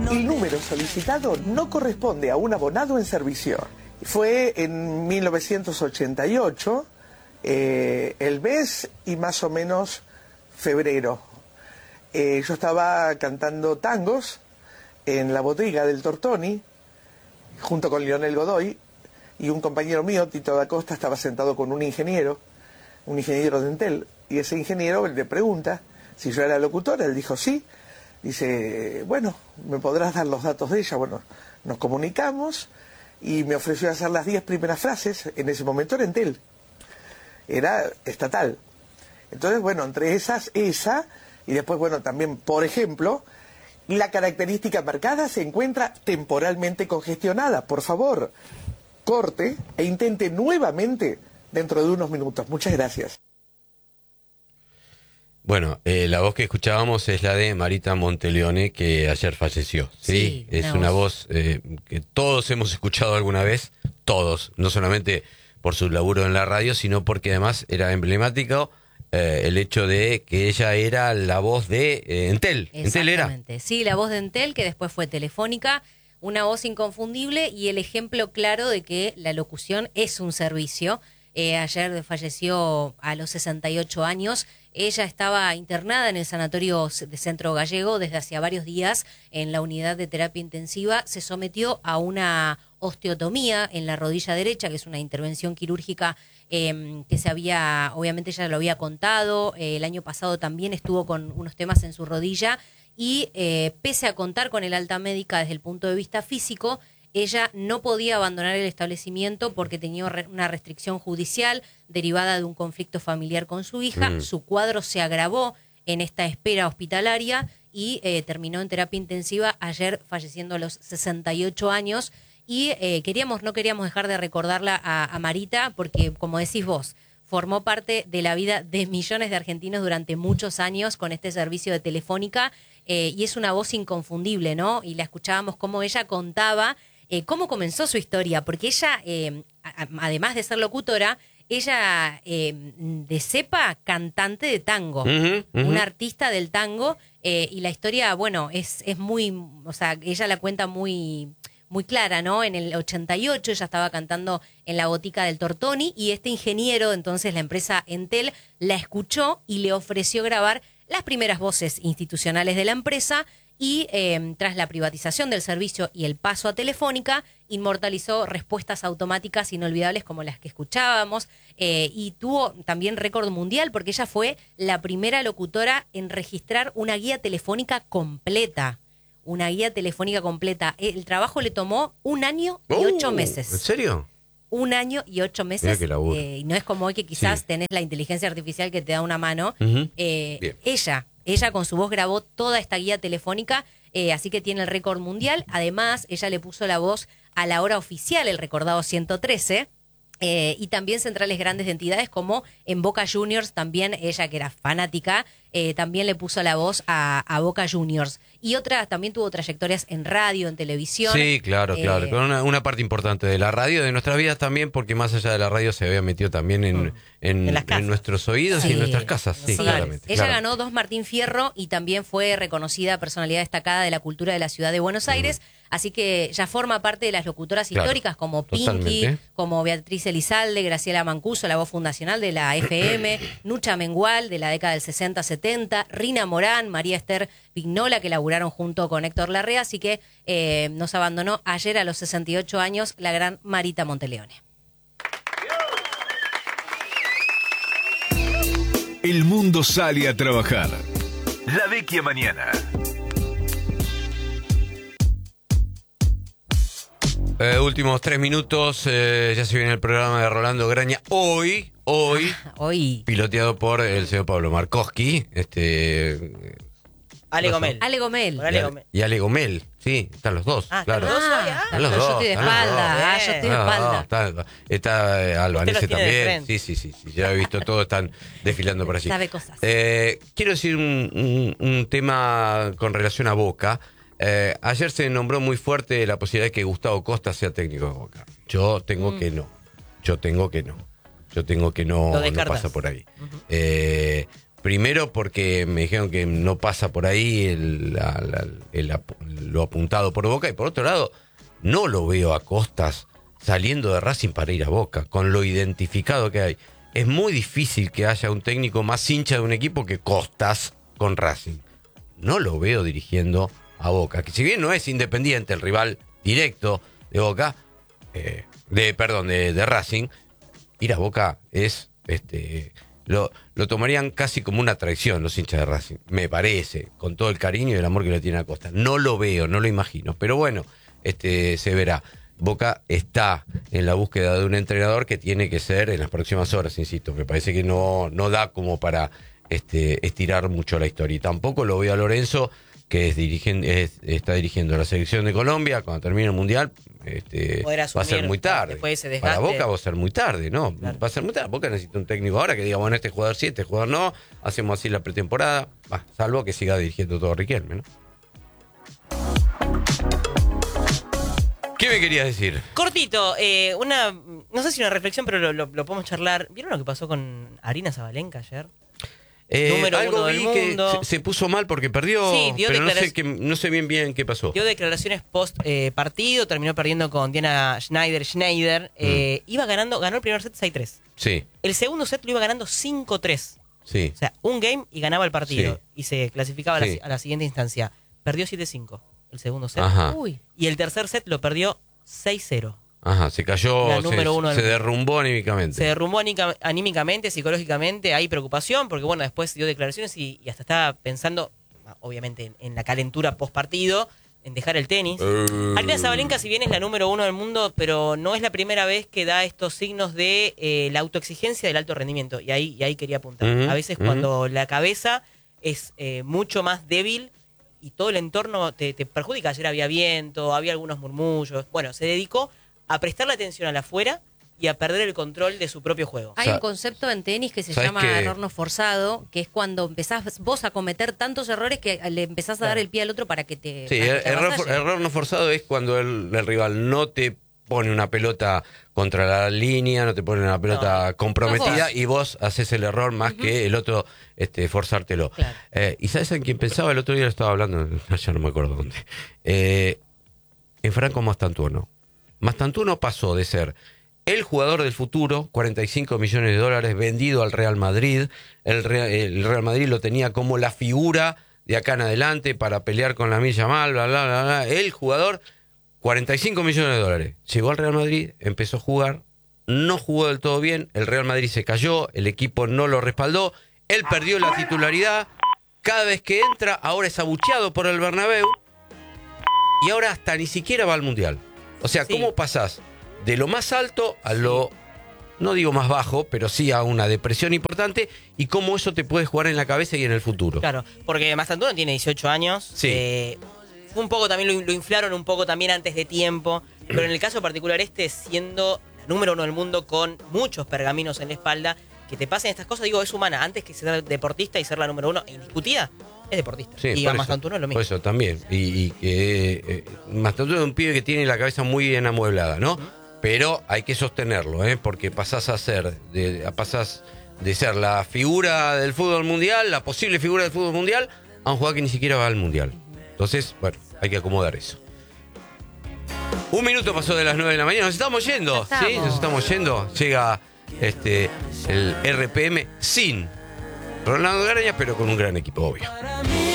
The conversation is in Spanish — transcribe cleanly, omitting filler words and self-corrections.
El número solicitado no corresponde a un abonado en servicio. Fue en 1988, el mes y más o menos febrero. Yo estaba cantando tangos en la bodega del Tortoni, junto con Lionel Godoy, y un compañero mío, Tito da Costa, estaba sentado con un ingeniero de Entel, y ese ingeniero le pregunta si yo era locutora. Él dijo sí. Dice, bueno, ¿me podrás dar los datos de ella? Bueno, nos comunicamos y me ofreció hacer las 10 primeras frases. En ese momento era Entel, era estatal. Entonces, bueno, entre esas, esa, y después, bueno, también, por ejemplo, la característica marcada se encuentra temporalmente congestionada. Por favor, corte e intente nuevamente dentro de unos minutos. Muchas gracias. Bueno, la voz que escuchábamos es la de Marita Monteleone, que ayer falleció. Sí, es una voz que todos hemos escuchado alguna vez, todos, no solamente por su laburo en la radio, sino porque además era emblemático el hecho de que ella era la voz de Entel. Entel era. Sí, la voz de Entel, que después fue Telefónica, una voz inconfundible y el ejemplo claro de que la locución es un servicio. Ayer falleció a los 68 años. Ella estaba internada en el sanatorio de Centro Gallego desde hacía varios días en la unidad de terapia intensiva. Se sometió a una osteotomía en la rodilla derecha, que es una intervención quirúrgica que se había, obviamente ella lo había contado. El año pasado también estuvo con unos temas en su rodilla y pese a contar con el alta médica desde el punto de vista físico, ella no podía abandonar el establecimiento porque tenía una restricción judicial derivada de un conflicto familiar con su hija. Su cuadro se agravó en esta espera hospitalaria y terminó en terapia intensiva ayer, falleciendo a los 68 años. Y no queríamos dejar de recordarla a Marita porque, como decís vos, formó parte de la vida de millones de argentinos durante muchos años con este servicio de Telefónica y es una voz inconfundible, ¿no? Y la escuchábamos como ella contaba cómo comenzó su historia, porque ella, además de ser locutora, ella de cepa cantante de tango, una artista del tango, y la historia, bueno, es muy, o sea, ella la cuenta muy clara, ¿no? En el 88 ella estaba cantando en la botica del Tortoni y este ingeniero, entonces la empresa Entel, la escuchó y le ofreció grabar las primeras voces institucionales de la empresa. Y tras la privatización del servicio y el paso a Telefónica, inmortalizó respuestas automáticas inolvidables como las que escuchábamos y tuvo también récord mundial porque ella fue la primera locutora en registrar una guía telefónica completa. Una guía telefónica completa. El trabajo le tomó 1 año y 8 meses. ¿En serio? 1 año y 8 meses. Y no es como hoy que quizás tenés la inteligencia artificial que te da una mano. Ella con su voz grabó toda esta guía telefónica, así que tiene el récord mundial. Además, ella le puso la voz a la hora oficial, el recordado 113, y también centrales grandes de entidades como en Boca Juniors, también ella que era fanática, también le puso la voz a Boca Juniors. Y también tuvo trayectorias en radio, en televisión. Sí, claro. Con una parte importante de la radio, de nuestras vidas también, porque más allá de la radio se había metido también en nuestros oídos y en nuestras casas. Sí, claramente. Ella ganó 2 Martín Fierro y también fue reconocida personalidad destacada de la cultura de la ciudad de Buenos Aires. Así que ya forma parte de las locutoras históricas como Pinky, como Beatriz Elizalde, Graciela Mancuso, la voz fundacional de la FM, Nucha Mengual, de la década del 60-70, Rina Morán, María Esther Vignola, que laburaron junto con Héctor Larrea. Así que nos abandonó ayer a los 68 años la gran Marita Monteleone. El mundo sale a trabajar. La Vecchia Mañana. Últimos 3 minutos, ya se viene el programa de Rolando Graña. Hoy, piloteado por el señor Pablo Markowski, Ale Gomel. Y Ale Gomel, sí, están los dos, claro. Están los dos. Yo estoy de espalda, Está Albanese también. Sí, ya he visto todo, están desfilando por allí. Sabe cosas. Quiero decir un tema con relación a Boca. Ayer se nombró muy fuerte la posibilidad de que Gustavo Costa sea técnico de Boca. Yo tengo que no. No pasa por ahí. Primero porque me dijeron que no pasa por ahí lo apuntado por Boca, y por otro lado, no lo veo a Costas saliendo de Racing para ir a Boca, con lo identificado que hay. Es muy difícil que haya un técnico más hincha de un equipo que Costas con Racing. No lo veo dirigiendo a Boca, que si bien no es Independiente el rival directo de Boca, de Racing, ir a Boca es... Lo tomarían casi como una traición los hinchas de Racing, me parece, con todo el cariño y el amor que le tiene a Costa. No lo veo, no lo imagino, pero bueno, se verá. Boca está en la búsqueda de un entrenador que tiene que ser en las próximas horas, insisto. Me parece que no da como para estirar mucho la historia. Y tampoco lo veo a Lorenzo, que está dirigiendo la selección de Colombia. Cuando termine el Mundial, va a ser muy tarde. Para Boca va a ser muy tarde, ¿no? Claro. Va a ser muy tarde. Boca necesita un técnico ahora que diga, bueno, este jugador sí, este jugador no. Hacemos así la pretemporada. Salvo que siga dirigiendo todo Riquelme, ¿no? ¿Qué me querías decir? Cortito, no sé si una reflexión, pero lo podemos charlar. ¿Vieron lo que pasó con Arina Zabalenka ayer? Número algo 1 del vi mundo. Que se puso mal porque perdió, sí, pero no sé bien qué pasó. Dio declaraciones post partido, terminó perdiendo con Diana Schneider. Iba ganando, ganó el primer set 6-3. Sí. El segundo set lo iba ganando 5-3. Sí. O sea, un game y ganaba el partido. Sí. Y se clasificaba Sí. a la siguiente instancia. Perdió 7-5 el segundo set. Ajá. Uy. Y el tercer set lo perdió 6-0. Ajá, se cayó, La número uno se del- derrumbó anímicamente. Se derrumbó anímicamente, psicológicamente, hay preocupación, porque bueno, después dio declaraciones y hasta estaba pensando, obviamente, en la calentura post partido, en dejar el tenis. Arina Zabalenka, si bien es la número 1 del mundo, pero no es la primera vez que da estos signos de la autoexigencia del alto rendimiento. Y ahí quería apuntar. Ujú, A veces cuando la cabeza es mucho más débil y todo el entorno te perjudica. Ayer había viento, había algunos murmullos. Bueno, se dedicó a prestarle atención al afuera y a perder el control de su propio juego. Hay un concepto en tenis que se ¿sabes llama qué? error no forzado, que es cuando empezás vos a cometer tantos errores que le empezás a dar el pie al otro para que te Sí, para que te avasalle. error no forzado es cuando el rival no te pone una pelota contra la línea, no te pone una pelota comprometida vos. y vos haces el error más que el otro forzártelo. Claro. ¿Y sabes en quién pensaba? El otro día lo estaba hablando, ya no me acuerdo dónde. En Franco Mastantuono. Mastantuono pasó de ser el jugador del futuro, 45 millones de dólares, vendido al Real Madrid. El Real Madrid lo tenía como la figura de acá en adelante para pelear con la Milla Mal, bla, bla, bla, bla. El jugador, 45 millones de dólares. Llegó al Real Madrid, empezó a jugar, no jugó del todo bien, el Real Madrid se cayó, el equipo no lo respaldó, él perdió la titularidad. Cada vez que entra, ahora es abucheado por el Bernabéu y ahora hasta ni siquiera va al Mundial. O sea, Sí. ¿cómo pasás de lo más alto a lo, no digo más bajo, pero sí a una depresión importante, y cómo eso te puede jugar en la cabeza y en el futuro? Claro, porque Mastantuono tiene 18 años. Sí. Fue un poco también, lo inflaron un poco también antes de tiempo. Pero en el caso particular siendo la número 1 del mundo con muchos pergaminos en la espalda, que te pasen estas cosas, digo, es humana. Antes que ser deportista y ser la número 1 indiscutida, es deportista. Sí, y por a eso, Mastantuono es lo mismo. por eso también. Y que Mastantuono es un pibe que tiene la cabeza muy bien amueblada, ¿no? Pero hay que sostenerlo, porque pasás de ser la figura del fútbol mundial, la posible figura del fútbol mundial, a un jugador que ni siquiera va al mundial. Entonces, bueno, hay que acomodar eso. Un minuto pasó de las 9 de la mañana. Nos estamos yendo. Ya estamos. Sí, nos estamos yendo. Llega el RPM sin Ronaldo Garaña, pero con un gran equipo, obvio.